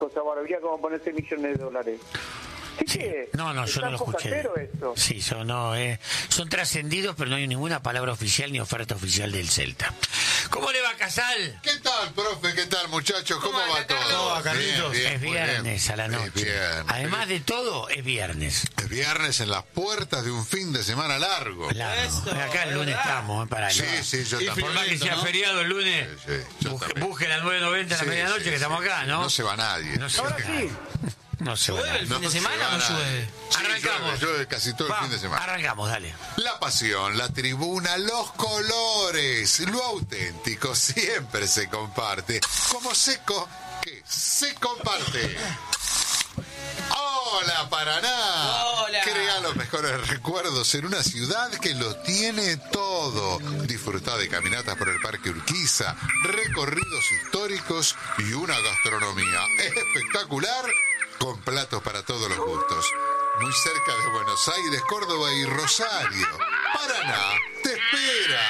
cosa bárbara, como ponerse millones de dólares. Sí. No, yo no lo escuché. Sí, son trascendidos, pero no hay ninguna palabra oficial ni oferta oficial del Celta. ¿Cómo le va, Casal? ¿Qué tal, profe? ¿Qué tal, muchachos? ¿Cómo va todo? ¿Cómo va, Carlitos? Es viernes a la noche. Viernes. Además de todo, es viernes. Es viernes en las puertas de un fin de semana largo. Claro. Acá el lunes estamos, para Sí, yo también. Por más que sea feriado el lunes, busque la 9:90 a la medianoche que estamos acá, ¿no? No se va nadie. Ahora sí. No se va ¿Llueve el fin de semana o no llueve? Sí, arrancamos. llueve casi todo el fin de semana. Arrancamos, dale. La pasión, la tribuna, los colores, lo auténtico siempre se comparte. Como seco que se comparte. ¡Hola, Paraná! ¡Hola! Crea los mejores recuerdos en una ciudad que lo tiene todo. Disfruta de caminatas por el Parque Urquiza, recorridos históricos y una gastronomía espectacular con platos para todos los gustos. Muy cerca de Buenos Aires, Córdoba y Rosario. Paraná te espera.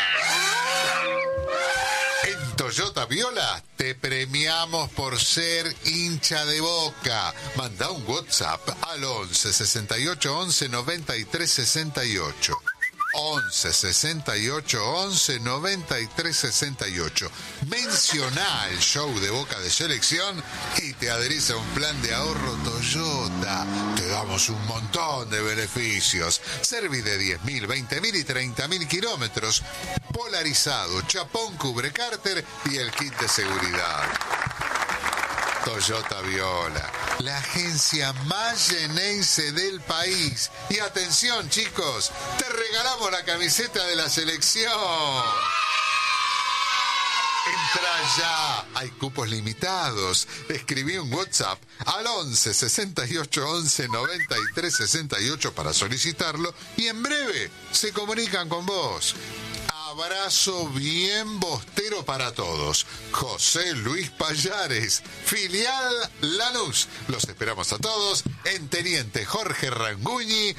En Toyota Viola te premiamos por ser hincha de Boca. Manda un WhatsApp al 11 68 11 93 68. 11 68 11 93 68. Mencioná el show de Boca de Selección y te adherís a un plan de ahorro Toyota. Te damos un montón de beneficios. Servi de 10.000, 20.000 y 30.000 kilómetros. Polarizado, chapón, cubre cárter y el kit de seguridad. Toyota Viola, la agencia más llenense del país. Y atención, chicos, te regalamos la camiseta de la selección. Entra ya, hay cupos limitados. Escribí un WhatsApp al 11 68 11 93 68 para solicitarlo y en breve se comunican con vos. Abrazo bien bostero para todos. José Luis Payares, filial Lanús. Los esperamos a todos en Teniente Jorge Ranguñi,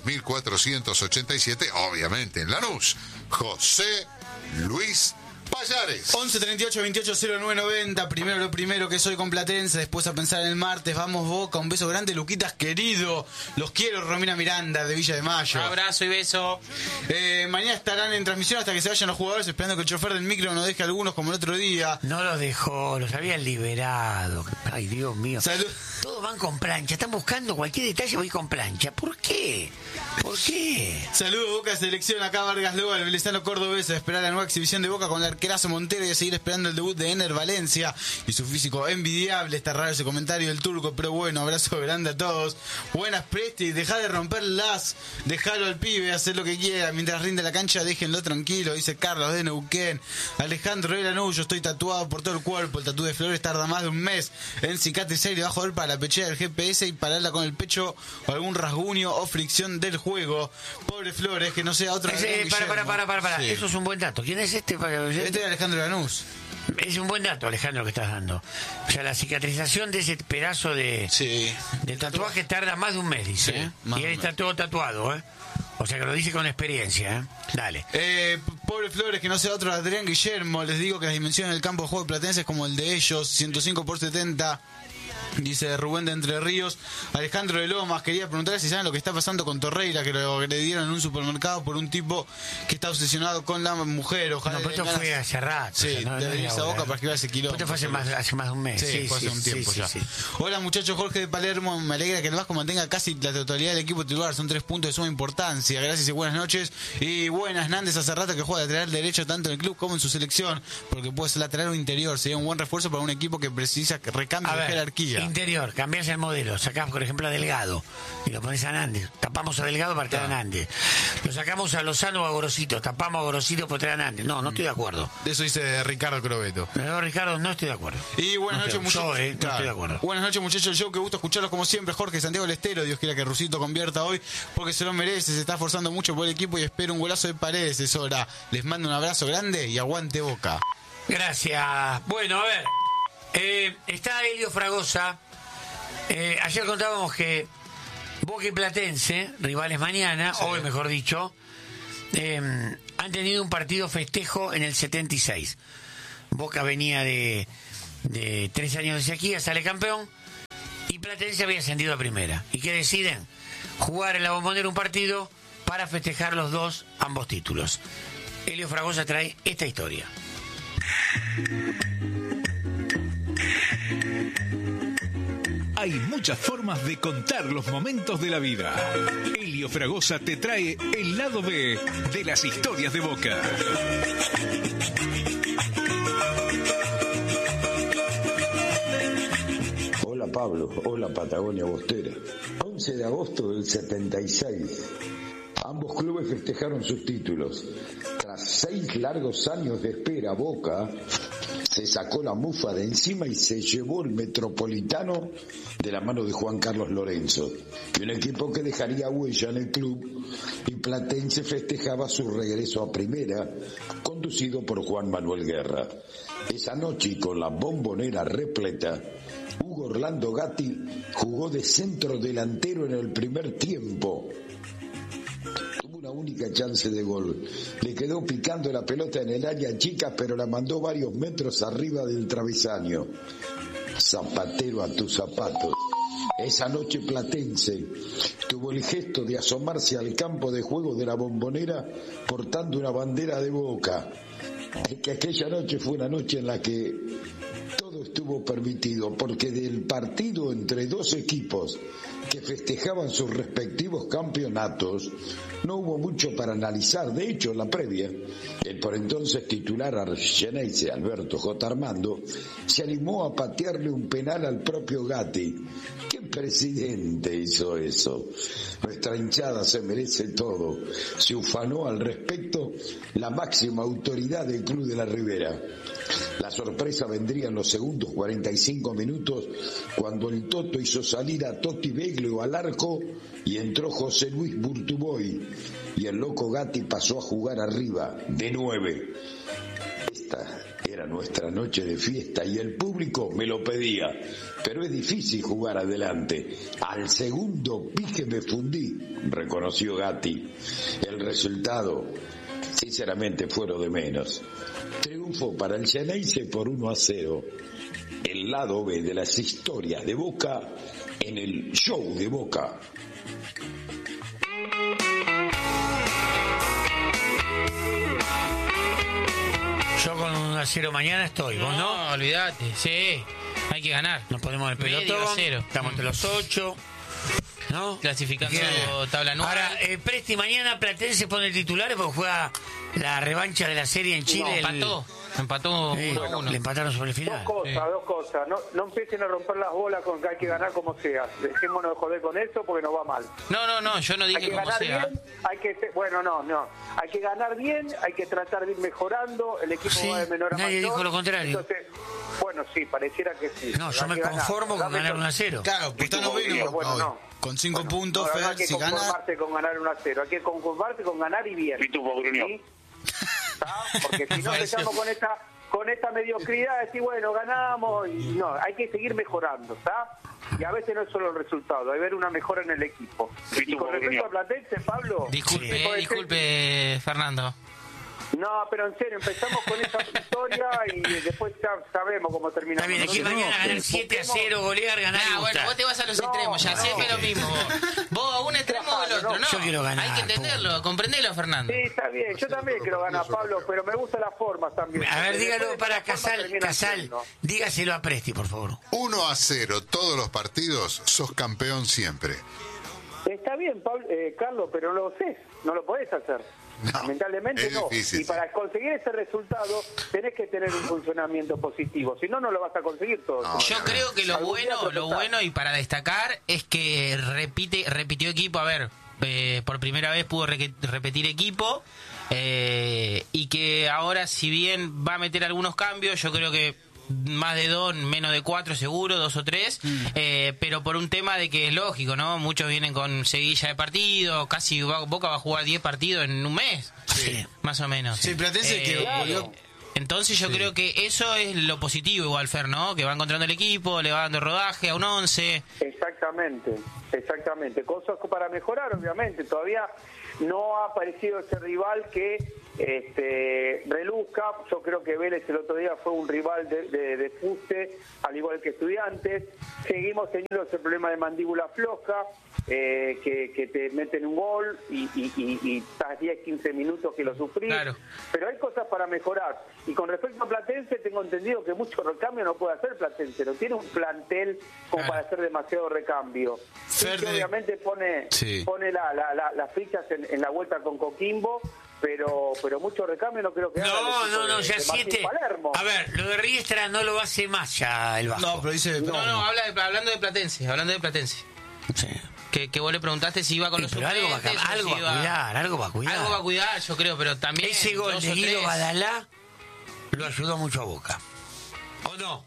3487, obviamente en Lanús. José Luis Payares. 11 38 28 0990. Primero lo primero, que soy complatense. Después a pensar en el martes. Vamos, Boca. Un beso grande, Luquitas querido. Los quiero, Romina Miranda de Villa de Mayo. Abrazo y beso. Mañana estarán en transmisión hasta que se vayan los jugadores, esperando que el chofer del micro nos deje algunos como el otro día. No los dejó, los habían liberado. Ay, Dios mío. Salud. Todos van con plancha. Están buscando cualquier detalle, voy con plancha. ¿Por qué? ¿Por qué? Saludos, Boca Selección. Acá Vargas Loba, el velezano cordobés, a esperar la nueva exhibición de Boca con el arquerazo Montero y a seguir esperando el debut de Ener Valencia y su físico envidiable. Está raro ese comentario del turco, pero bueno, abrazo grande a todos. Buenas, Presti, dejá de romper dejalo al pibe, hacer lo que quiera. Mientras rinde la cancha, déjenlo tranquilo, dice Carlos de Neuquén. Alejandro de Lanús, yo estoy tatuado por todo el cuerpo. El tatu de Flores tarda más de un mes en cicatrizar y le va a joder para la pechera del GPS y pararla con el pecho o algún rasguño o fricción del juego. Pobre Flores, que no sea otro. Para. Sí. Eso es un buen dato. ¿Quién es este? Este es Alejandro Lanús. Es un buen dato, Alejandro, que estás dando. O sea, la cicatrización de ese pedazo del tatuaje tarda más de un mes, dice. Sí, y él está todo tatuado, ¿eh? O sea que lo dice con experiencia, ¿eh? Dale. Pobre Flores, que no sea otro Adrián Guillermo. Les digo que las dimensiones del campo de juego platense es como el de ellos, 105 por 70. Dice Rubén de Entre Ríos. Alejandro de Lomas quería preguntar si saben lo que está pasando con Torreira, que lo agredieron en un supermercado por un tipo que está obsesionado con la mujer. Ojalá. No, pero esto fue hace rato. Sí, o sea, no de esa Boca para escribir ese kilómetro. Esto fue hace más de un mes. Sí, fue hace un tiempo ya. Sí. Hola muchachos, Jorge de Palermo. Me alegra que el Vasco mantenga casi la totalidad del equipo titular. Son 3 puntos de suma importancia. Gracias y buenas noches. Y buenas, Nández hace rato que juega de lateral derecho tanto en el club como en su selección, porque puede ser lateral o interior. Sería un buen refuerzo para un equipo que precisa que recambie de jerarquía. Interior, cambias el modelo. Sacás, por ejemplo, a Delgado y lo pones a Nández. Tapamos a Delgado para traer a Nández. Lo sacamos a Lozano o a Gorosito. Tapamos a Gorosito para traer a Nández. No estoy de acuerdo. Eso dice Ricardo Crobeto. No, Ricardo, no estoy de acuerdo. Y buenas noches, muchachos. No estoy de acuerdo. Buenas noches, muchachos. El show, que gusto escucharlos como siempre. Jorge Santiago del Estero. Dios quiera que Rusito convierta hoy porque se lo merece. Se está esforzando mucho por el equipo y espero un golazo de Paredes. Es hora. Les mando un abrazo grande y aguante Boca. Gracias. Bueno, a ver. Está Helio Fragosa. Ayer contábamos que Boca y Platense, rivales mañana, hoy mejor dicho, han tenido un partido festejo en el 76. Boca venía de 3 años de sequía, sale campeón, y Platense había ascendido a primera. ¿Y qué deciden? Jugar en la Bombonera un partido para festejar los dos, ambos títulos. Elio Fragosa trae esta historia. Hay muchas formas de contar los momentos de la vida. Elio Fragosa te trae el lado B de las historias de Boca. Hola Pablo, hola Patagonia Bostera. 11 de agosto del 76. Ambos clubes festejaron sus títulos. Tras 6 largos años de espera, Boca se sacó la mufa de encima y se llevó el Metropolitano de la mano de Juan Carlos Lorenzo, y un equipo que dejaría huella en el club, y Platense festejaba su regreso a primera, conducido por Juan Manuel Guerra. Esa noche, y con la Bombonera repleta, Hugo Orlando Gatti jugó de centro delantero en el primer tiempo. Una única chance de gol. Le quedó picando la pelota en el área chica, pero la mandó varios metros arriba del travesaño. Zapatero a tus zapatos. Esa noche Platense tuvo el gesto de asomarse al campo de juego de la Bombonera portando una bandera de Boca. Es que aquella noche fue una noche en la que todo estuvo permitido, porque del partido entre dos equipos que festejaban sus respectivos campeonatos no hubo mucho para analizar. De hecho, en la previa, el por entonces titular argenense Alberto J. Armando se animó a patearle un penal al propio Gatti. ¿Qué presidente hizo eso? Nuestra hinchada se merece todo. Se ufanó al respecto la máxima autoridad del Club de la Ribera. La sorpresa vendría en los segundos 45 minutos, cuando el Toto hizo salir a Totti Beglio al arco y entró José Luis Burtuboy, y el loco Gatti pasó a jugar arriba, de 9. Esta era nuestra noche de fiesta y el público me lo pedía, pero es difícil jugar adelante. Al segundo pique me fundí, reconoció Gatti. El resultado, sinceramente, fue lo de menos. Triunfo para el Xeneize por 1-0. El lado B de las historias de Boca en el show de Boca. Yo con 1-0 mañana estoy, ¿vos no? No, olvídate, sí, hay que ganar. Nos ponemos el Medio pelotón, 0. estamos entre los 8, ¿no? Clasificando tabla anual. Ahora, Presti, mañana Platense pone titulares porque juega la revancha de la serie en Chile. Empató 1-1. Le empataron sobre el final. Dos cosas. No empiecen a romper las bolas con que hay que ganar como sea. Dejémonos de joder con eso porque nos va mal. No, yo no Hay dije que como ganar sea. bien, no. Hay que ganar bien, hay que tratar de ir mejorando. El equipo Sí, va de menor a mayor. nadie dijo lo contrario. Entonces, bueno, sí, pareciera que sí. No, yo Hay me que conformo con Dame ganar 1-0. Claro, pues está noveno. Bueno, hoy. no. Con 5 puntos, no, Fer, hay que si gana. conformarse con ganar 1-0. Hay que conformarse con ganar y bien. ¿Sí? ¿Está? Porque si no empezamos con esta mediocridad de decir, bueno, ganamos, y no, hay que seguir mejorando, ¿está? Y a veces no es solo el resultado, hay que ver una mejora en el equipo. Y con respecto a Platense, Pablo... Disculpe, Fernando. No, pero en serio, empezamos con esa victoria y después ya sabemos cómo terminamos. Está bien, aquí mañana ganar 7-0, golear, ganar y Bueno, gustar. vos te vas a los extremos, ya siempre lo mismo. Vos a un extremo o al otro, no. Yo quiero ganar, hay que entenderlo, comprendelo, Fernando. Sí, está bien, yo también quiero ganar, Pablo, pero me gustan las formas también. A ver, dígalo Después de para la forma Casal, terminan siendo. dígaselo a Presti, por favor. 1-0 todos los partidos, sos campeón siempre. Está bien, Pablo, Carlos, pero no lo sé, no lo podés hacer. No, Lamentablemente es no. difícil, Y para conseguir ese resultado tenés que tener un funcionamiento positivo, si no, no lo vas a conseguir todo. No, Yo creo que lo Algún día bueno y para destacar es que repitió equipo, a ver, por primera vez pudo repetir equipo, y que ahora, si bien va a meter algunos cambios, yo creo que más de 2, menos de 4 seguro, 2 o 3, pero por un tema de que es lógico, ¿no? Muchos vienen con seguilla de partido, casi Boca va a jugar 10 partidos en un mes, Sí. más o menos. Sí, Platense que volvió. Entonces yo creo que eso es lo positivo igual, Fer, ¿no? Que va encontrando el equipo, le va dando rodaje a un 11. Exactamente. Cosas para mejorar, obviamente. Todavía no ha aparecido ese rival que reluzca. Yo creo que Vélez el otro día fue un rival de fuste, al igual que Estudiantes. Seguimos teniendo ese problema de mandíbula floja, que te meten un gol y estás 10-15 minutos que lo sufrís. Claro. Pero hay cosas para mejorar. Y con respecto a Platense, tengo entendido que mucho recambio no puede hacer Platense, no tiene un plantel como para hacer demasiado recambio. Obviamente pone las fichas en la vuelta con Coquimbo, pero mucho recambio no creo que haga. No, ya 7. A ver, lo de Riestra no lo hace más ya el Vasco. No, pero dice... hablando de Platense. Sí. Que vos le preguntaste si iba con los suplentes. Algo va a cuidar. Algo va a cuidar, yo creo, pero también... Ese gol de Guido Badalá lo ayudó mucho a Boca. ¿O no?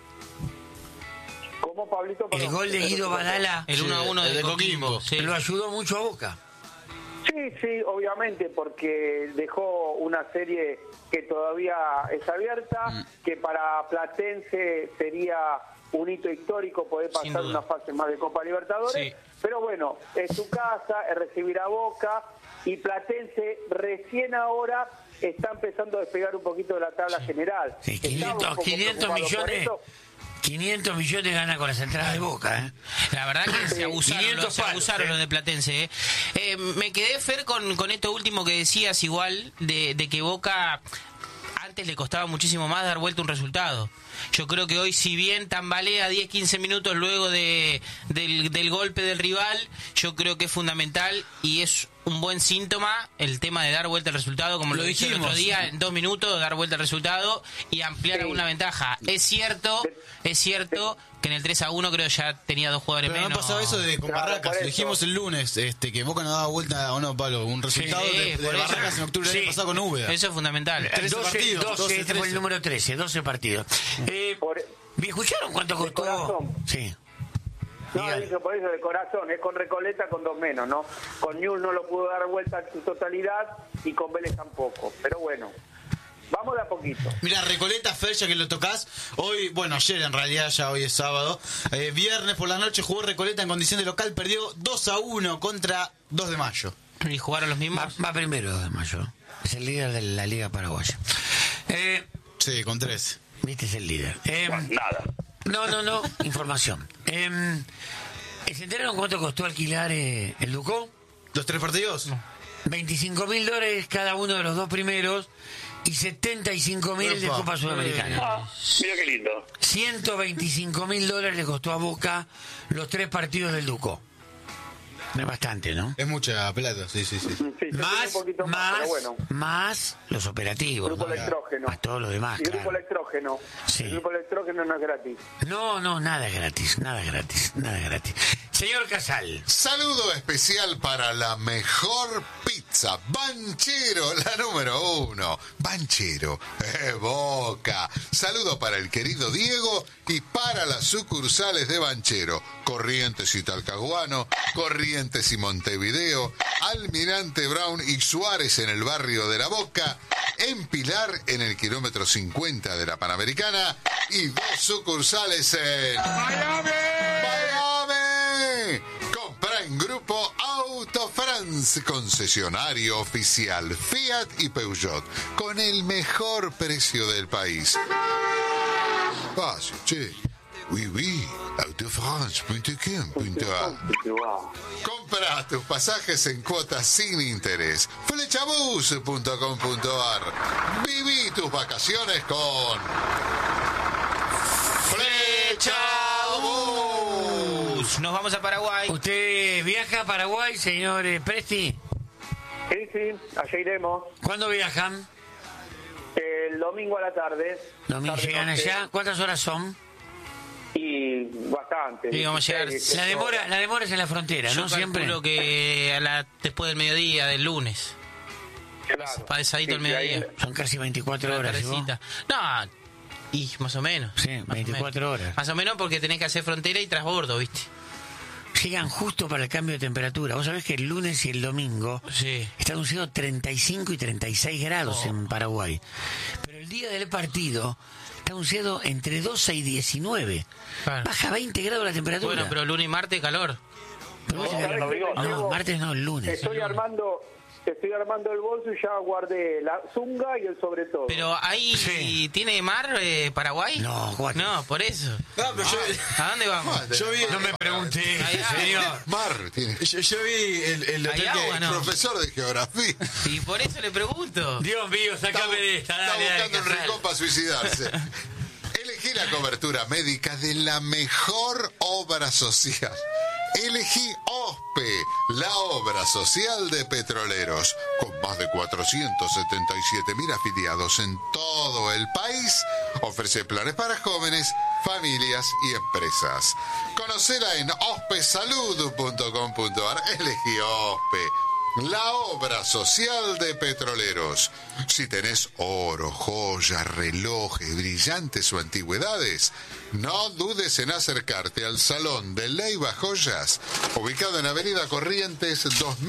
¿Cómo, Pablito? El gol de Guido Badalá, el 1-1 de Coquimbo, lo ayudó mucho a Boca. Sí, obviamente, porque dejó una serie que todavía es abierta, que para Platense sería un hito histórico poder pasar una fase más de Copa Libertadores, pero bueno, es su casa, es recibir a Boca, y Platense recién ahora está empezando a despegar un poquito de la tabla general. Sí, 500 millones gana con las entradas de Boca, La verdad que se abusaron los de Platense, me quedé, Fer, con esto último que decías, igual, de que Boca antes le costaba muchísimo más dar vuelta un resultado. Yo creo que hoy, si bien tambalea 10-15 minutos luego del golpe del rival, yo creo que es fundamental y es un buen síntoma el tema de dar vuelta al resultado, como lo dijimos el otro día, en 2 minutos dar vuelta al resultado y ampliar alguna ventaja. Es cierto que en el 3-1 creo ya tenía 2 jugadores menos. Pero no pasaba eso con Barracas, lo dijimos el lunes, que Boca no daba vuelta, o no, Pablo, un resultado de Barracas en octubre del año pasado con Úbeda. Eso es fundamental. 12, este fue el número 13, 12 partidos. ¿Escucharon cuánto costó? Sí. No, dice por eso de corazón, es con Recoleta con 2 menos, ¿no? Con Newell's no lo pudo dar vuelta en su totalidad y con Vélez tampoco, pero bueno, vamos de a poquito. Mira, Recoleta, Fer, ya que lo tocas, hoy, ayer en realidad, ya hoy es sábado, viernes por la noche jugó Recoleta en condición de local, perdió 2-1 contra 2 de Mayo. ¿Y jugaron los mismos? Va primero 2 de Mayo, es el líder de la Liga Paraguaya. Sí, con 3. Viste, es el líder. Nada. No, información. ¿Se enteraron cuánto costó alquilar el Ducó? ¿Los 3 partidos? $25.000 cada uno de los 2 primeros y $75.000 de Copa Sudamericana. Mira qué lindo. $125.000 le costó a Boca los 3 partidos del Ducó. Es bastante, ¿no? Es mucha plata, sí. Más los operativos. Grupo electrógeno. Más todo lo demás. Y grupo electrógeno. Sí. El grupo electrógeno no es gratis. No, nada es gratis. Señor Casal. Saludo especial para la mejor pizza, Banchero, la número 1. Banchero, Boca. Saludo para el querido Diego y para las sucursales de Banchero, Corrientes y Talcahuano, Corrientes y Montevideo, Almirante Brown y Suárez en el barrio de La Boca, en Pilar en el kilómetro 50 de la Panamericana y 2 sucursales en Miami. Compra en Grupo Auto France, concesionario oficial Fiat y Peugeot, con el mejor precio del país. Fácil, che. Oui, autofrance.com.ar. Compra tus pasajes en cuotas sin interés. Flechabus.com.ar. Viví tus vacaciones con Flechabus. Nos vamos a Paraguay. ¿Usted viaja a Paraguay, señor Presti? Sí, allá iremos. ¿Cuándo viajan? El domingo a la tarde. ¿Domingo llegan allá? ¿Cuántas horas son? Y bastante. Sí, vamos a llegar. La demora es en la frontera, ¿no? Siempre. Yo calculo que después del mediodía, del lunes. Claro. Pasadito el mediodía. Son casi 24 horas. No, y más o menos. Sí, 24 horas. Más o menos porque tenés que hacer frontera y transbordo, ¿viste? Llegan justo para el cambio de temperatura. Vos sabés que el lunes y el domingo está anunciado 35 y 36 grados en Paraguay. Pero el día del partido está anunciado entre 12 y 19. Claro. Baja 20 grados la temperatura. Bueno, pero lunes y martes calor. Pero martes no, el lunes. Estoy armando estoy armando el bolso y ya guardé la zunga y el sobre todo. Pero ahí tiene mar Paraguay. No, guate. No, por eso. No, pero ¿A dónde vamos? yo vi, No me pregunté, señor. Mar tiene. yo vi el ¿Hay hotel agua, que... no? Profesor de geografía. Y por eso le pregunto. Dios mío, sacame de esta. Está Dale, buscando un Casal. rincón para suicidarse. Elegí la cobertura médica de la mejor obra social. Elegí OSPE, la obra social de Petroleros. Con más de 477.000 afiliados en todo el país, ofrece planes para jóvenes, familias y empresas. Conocela en ospesalud.com.ar. Elegí OSPE, la obra social de Petroleros. Si tenés oro, joyas, relojes, brillantes o antigüedades, no dudes en acercarte al Salón de Leiva Joyas, ubicado en Avenida Corrientes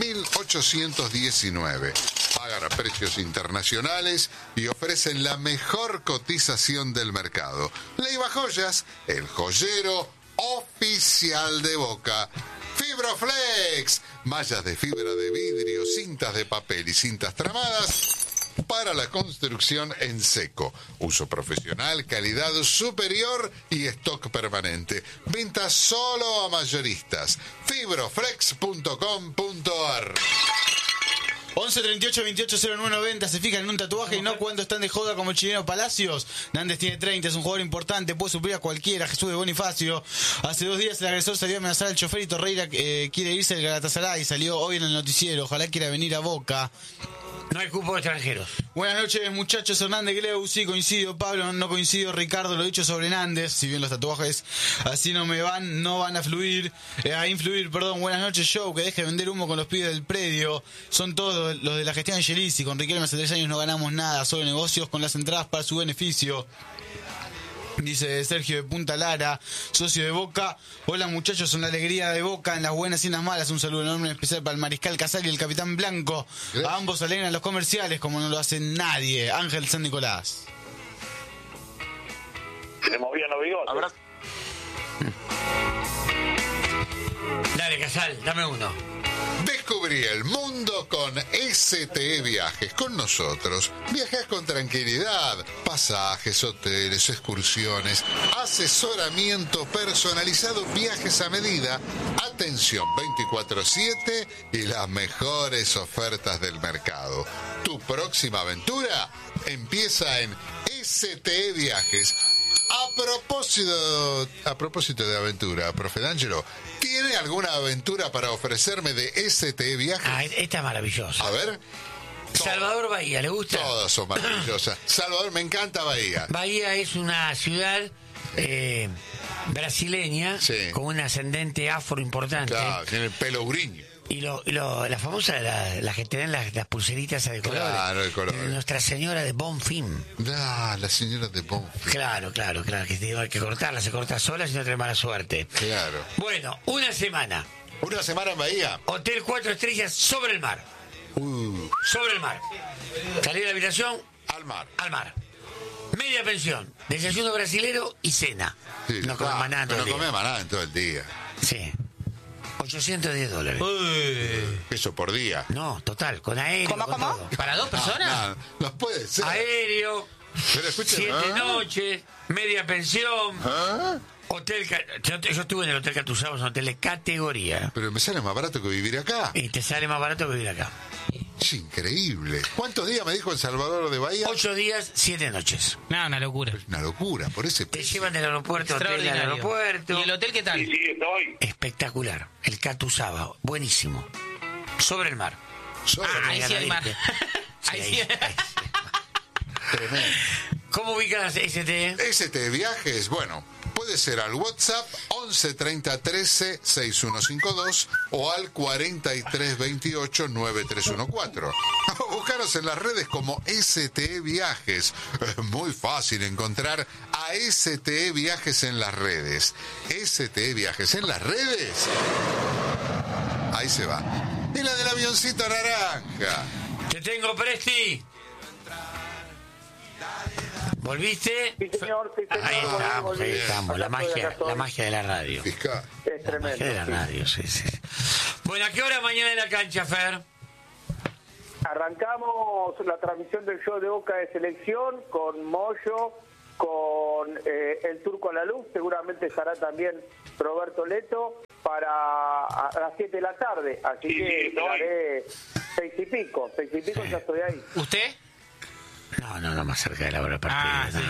2819. Pagan a precios internacionales y ofrecen la mejor cotización del mercado. Leiva Joyas, el joyero oficial de Boca. Fibroflex, mallas de fibra de vidrio, cintas de papel y cintas tramadas para la construcción en seco. Uso profesional, calidad superior y stock permanente. Venta solo a mayoristas. Fibroflex.com.ar. 11 38 28 09 90. Se fijan en un tatuaje y no cuando están de joda como el chileno Palacios. Nández tiene 30, es un jugador importante, puede suplir a cualquiera. Jesús de Bonifacio. Hace 2 días el agresor salió a amenazar al chofer y Torreira quiere irse del Galatasaray. Salió hoy en el noticiero. Ojalá quiera venir a Boca. No hay cupo de extranjeros. Buenas noches, muchachos. Hernández Gleu, sí coincido. Pablo, no coincido. Ricardo, lo dicho sobre Nández. Si bien los tatuajes así no van a influir. Buenas noches, Show. Que deje de vender humo con los pibes del predio. Son todos los de la gestión de Angelici. Con Riquelme hace 3 años no ganamos nada. Solo negocios con las entradas para su beneficio. Dice Sergio de Punta Lara, socio de Boca. Hola muchachos, son la alegría de Boca en las buenas y en las malas. Un saludo enorme especial para el Mariscal Casal y el Capitán Blanco. Gracias. A ambos alegran los comerciales como no lo hace nadie. Ángel San Nicolás. Se movían los bigotes. Dale, Casal, dame uno. Descubrí el mundo con STE Viajes. Con nosotros viajas con tranquilidad. Pasajes, hoteles, excursiones, asesoramiento personalizado, viajes a medida, atención 24/7 y las mejores ofertas del mercado. Tu próxima aventura empieza en STE Viajes. A propósito de aventura, profe D'Angelo, ¿tiene alguna aventura para ofrecerme de STE Viajes? Ah, esta es maravillosa. A ver. Salvador Bahía, ¿le gusta? Todas son maravillosas. Salvador, me encanta Bahía. Bahía es una ciudad brasileña, Sí. con un ascendente afro importante. Claro, tiene el pelo griño. Y la famosa, la que te dan las pulseritas de colores. Claro, de colores. Nuestra Señora de Bonfim. Ah, la señora de Bonfim. Claro, que tiene que cortarla, se corta sola si no tiene mala suerte. Claro. Bueno, una semana. Una semana en Bahía. Hotel 4 estrellas sobre el mar. Sobre el mar. Salir de la habitación Al mar. al mar. Media pensión, desayuno brasilero y cena. Sí, no comes más nada todo no el día. come más nada en todo el día. Sí. $810. Eso por día. No, total, con aéreo, ¿Cómo, con cómo? todo. ¿Para 2 personas? No puede ser. Aéreo, Pero escúcheme. 7 noches, media pensión, ¿Ah? hotel... Yo estuve en el Hotel Catuzaba, es un hotel de categoría. Pero me sale más barato que vivir acá. Y te sale más barato que vivir acá. Es increíble. ¿Cuántos días me dijo El Salvador de Bahía? 8 días, 7 noches. No, una locura. Una locura, por ese Te precio. llevan del aeropuerto, hotel al Extraordinario. aeropuerto. ¿Y el hotel qué tal? estoy. Espectacular. El Catuzaba, buenísimo. Sobre el mar. Solo. Ahí sí hay mar. Sí, Ahí ahí sí. Tremendo. ¿Cómo ubicas STE? STE Viajes, bueno, puede ser al WhatsApp 11 30 13 6152 o al 43 28 9314. O búscanos en las redes como STE Viajes. Es muy fácil encontrar a STE Viajes en las redes. STE Viajes en las redes. Ahí se va. Y la del avioncito naranja. Te tengo, Presti. ¿Volviste? Sí, señor, sí, señor. Ahí estamos, volví. ahí estamos. La Acá estoy. magia de la radio. Fiscal. Es La magia de tremendo. la sí. radio, sí, sí. Bueno, ¿a qué hora mañana en la cancha, Fer? Arrancamos la transmisión del show de Boca de Selección con Moyo, con el Turco a la Luz, seguramente estará también Roberto Leto a las 7 de la tarde, así que estaré 6 y pico ya estoy ahí. ¿Usted? No, más cerca de la hora del partido.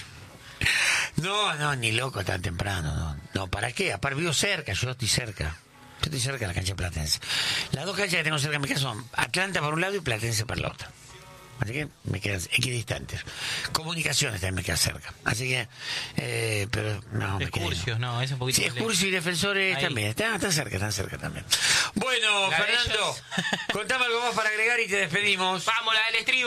No, ni loco tan temprano. No, ¿para qué? Aparte vivo cerca, yo estoy cerca. Yo estoy cerca de la cancha Platense. Las dos canchas que tengo cerca de mi casa son Atlanta por un lado y Platense por el otro. Así que me quedan equidistantes. Comunicaciones también me quedan cerca. Así que, pero no, me quedan. Excursio, no, es un poquito. Sí, Excursio y Defensores ahí también. Están cerca también. Bueno, Fernando, contame algo más para agregar y te despedimos. Vamos, la del estribo.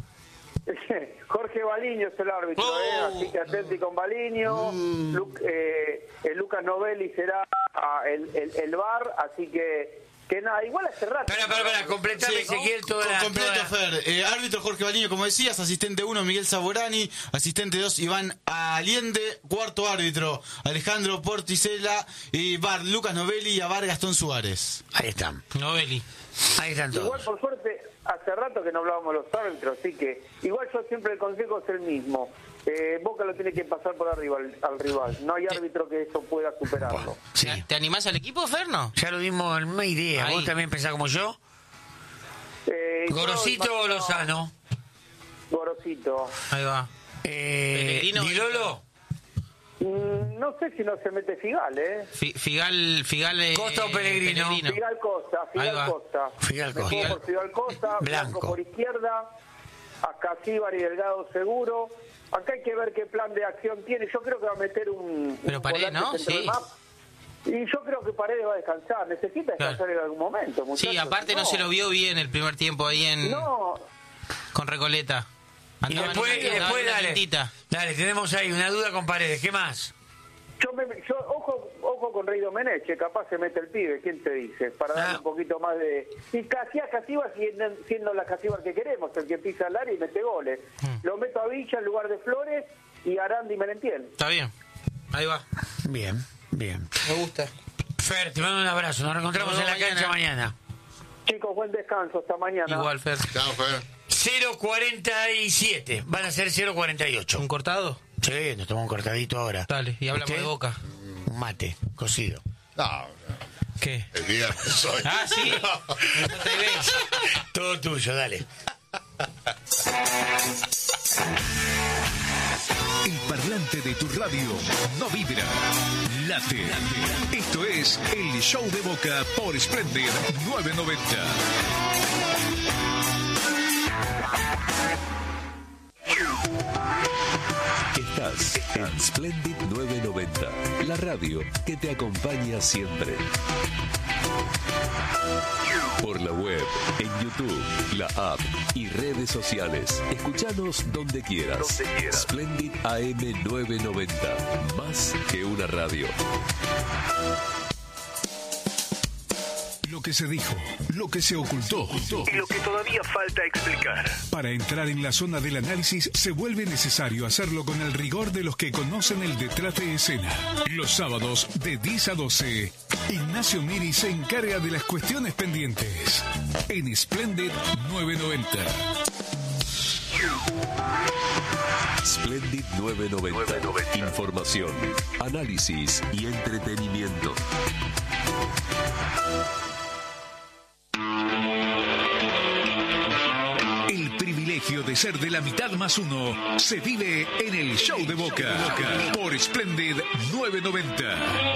Jorge Baliño es el árbitro, así que atenti con Baliño. Lucas Novelli será el VAR, así que nada, igual hace rato. Espera, completame, Ezequiel, Completo, Fer. Árbitro Jorge Baliño, como decías, asistente 1, Miguel Saborani, asistente 2, Iván Aliende, cuarto árbitro, Alejandro Porticela, y VAR, Lucas Novelli y VAR, Gastón Suárez. Ahí están. Novelli. Ahí están todos. Igual, por suerte, hace rato que no hablábamos los árbitros, así que igual yo siempre el consejo es el mismo. Boca lo tiene que pasar por arriba al rival. No hay árbitro que eso pueda superarlo. Sí. ¿Te animás al equipo, Ferno? Ya lo dimos en una idea. Ahí. ¿Vos también pensás como yo? ¿Gorosito o Lozano? Gorosito. Ahí va. ¿Di Lolo? No sé si no se mete Figal, Figal ¿Costa o Pellegrino? Figal Costa. Figal Me juego por Figal Costa, Blanco por izquierda, Acasíbar y Delgado seguro. Acá hay que ver qué plan de acción tiene. Yo creo que va a meter Pero Paredes, ¿no? Sí. Y yo creo que Paredes va a descansar. Necesita descansar en algún momento, muchachos. Sí, aparte no se lo vio bien el primer tiempo ahí con Recoleta. Y después dale, tenemos ahí una duda con Paredes. ¿Qué más? Ojo con Rey Domenech, capaz se mete el pibe, ¿quién te dice? Para darle un poquito más de... Y Casíbar siendo la Casíbar que queremos, el que pisa el área y mete goles. Lo meto a Villa en lugar de Flores y Arandi y Merentiel. Está bien, ahí va. Bien. Me gusta. Fer, te mando un abrazo, nos reencontramos en la cancha mañana. Chicos, buen descanso, hasta mañana. Igual, Fer. Chao, Fer. 0.47, van a ser 0.48. ¿Un cortado? Sí, nos tomamos un cortadito ahora. Dale, y hablamos ¿Usted? de Boca. Un mate, cocido. No. ¿Qué? El viernes hoy. Sí. Todo tuyo, dale. El parlante de tu radio no vibra, late. Esto es el Show de Boca por Splendid 990. Estás en Splendid 990, la radio que te acompaña siempre. Por la web, en YouTube, la app y redes sociales. Escuchanos donde quieras. Splendid AM 990, más que una radio. Lo que se dijo, lo que se ocultó y lo que todavía falta explicar. Para entrar en la zona del análisis se vuelve necesario hacerlo con el rigor de los que conocen el detrás de escena. Los sábados de 10 a 12, Ignacio Miri se encarga de las cuestiones pendientes en Splendid 990. Splendid 990. Información, análisis y entretenimiento. El privilegio de ser de la mitad más uno se vive en el Show de Boca por Splendid 990.